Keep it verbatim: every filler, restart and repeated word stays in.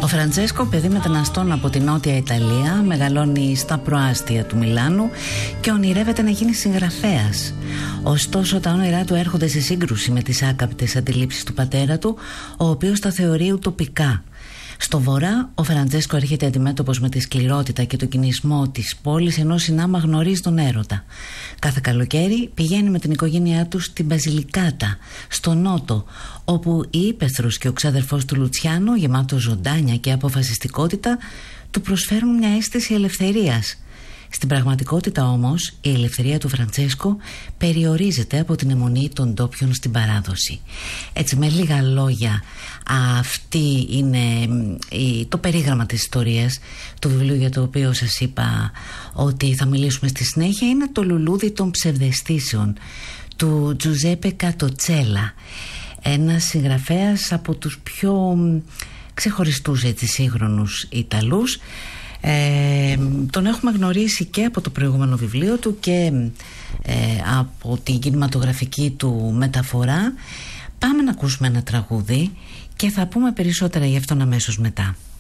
Ο Φραντσέσκο, παιδί μεταναστών από την Νότια Ιταλία, μεγαλώνει στα προάστια του Μιλάνου και ονειρεύεται να γίνει συγγραφέας. Ωστόσο, τα όνειρά του έρχονται σε σύγκρουση με τις άκαπτες αντιλήψεις του πατέρα του, ο οποίος τα θεωρεί ουτοπικά. Στο βορρά, ο Φραντσέσκο έρχεται αντιμέτωπος με τη σκληρότητα και τον κινησμό της πόλης, ενώ συνάμα γνωρίζει τον έρωτα. Κάθε καλοκαίρι πηγαίνει με την οικογένειά του στην Μπαζιλικάτα, στο νότο, όπου η ύπαιθρος και ο ξάδερφός του Λουτσιάνο, γεμάτο ζωντάνια και αποφασιστικότητα, του προσφέρουν μια αίσθηση ελευθερίας. Στην πραγματικότητα όμως, η ελευθερία του Φραντσέσκο περιορίζεται από την αιμονή των ντόπιων στην παράδοση. Έτσι, με λίγα λόγια, αυτή είναι το περίγραμμα της ιστορίας. Το βιβλίο για το οποίο σας είπα ότι θα μιλήσουμε στη συνέχεια είναι το λουλούδι των ψευδαισθήσεων του Τζουζέπε Κατοτσέλα, ένας συγγραφέας από τους πιο ξεχωριστούς έτσι σύγχρονους Ιταλούς. Ε, τον έχουμε γνωρίσει και από το προηγούμενο βιβλίο του και ε, από την κινηματογραφική του μεταφορά. Πάμε να ακούσουμε ένα τραγούδι και θα πούμε περισσότερα γι' αυτόν αμέσως μετά.